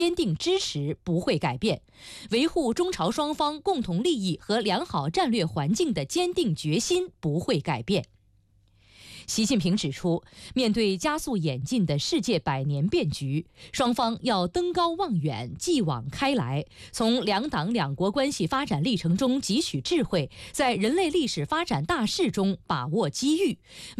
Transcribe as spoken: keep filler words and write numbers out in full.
坚定支持不会改变，维护中朝双方共同利益和良好战略环境的坚定决心不会改变。习近平指出，面对加速演进的世界百年变局，双方要登高望远，继往开来，从两党两国关系发展历程中汲取智慧，在人类历史发展大势中把握机遇，